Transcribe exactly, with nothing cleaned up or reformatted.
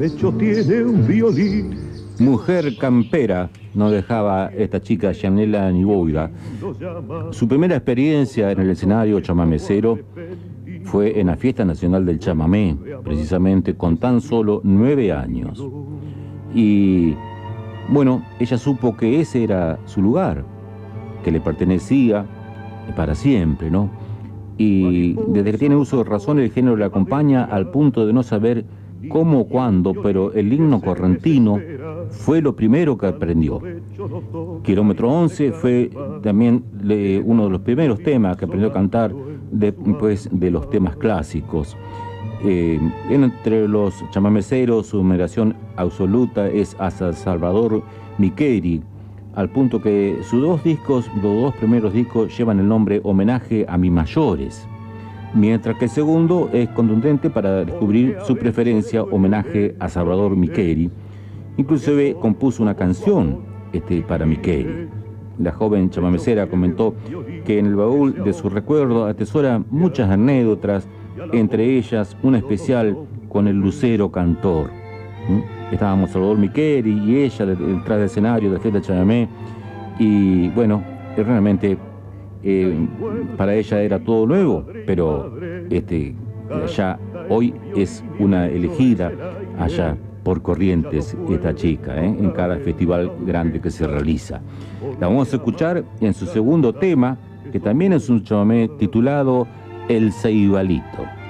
pecho tiene un violín. Mujer campera no dejaba esta chica Yanela Niboira. Su primera experiencia en el escenario chamamecero fue en la Fiesta Nacional del Chamamé, precisamente con tan solo nueve años. Y bueno, ella supo que ese era su lugar, que le pertenecía para siempre, ¿no? Y desde que tiene uso de razón el género le acompaña al punto de no saber cómo o cuándo, pero el himno correntino fue lo primero que aprendió. Kilómetro once fue también le, uno de los primeros temas que aprendió a cantar después de los temas clásicos. Eh, entre los chamameceros su numeración absoluta es a Salvador Micheli, al punto que sus dos discos, los dos primeros discos llevan el nombre Homenaje a mis mayores, mientras que el segundo es contundente para descubrir su preferencia, Homenaje a Salvador Micheli. Inclusive compuso una canción este, para Micheli. La joven chamamecera comentó que en el baúl de su recuerdo atesora muchas anécdotas, entre ellas una especial con el lucero cantor. ¿Mm? Estábamos Salvador Micheli y ella detrás del escenario de la fiesta de Chamamé, y bueno, realmente eh, para ella era todo nuevo, pero este, ya hoy es una elegida allá por Corrientes esta chica, ¿eh? en cada festival grande que se realiza. La vamos a escuchar en su segundo tema, que también es un chamamé titulado El Ceibalito.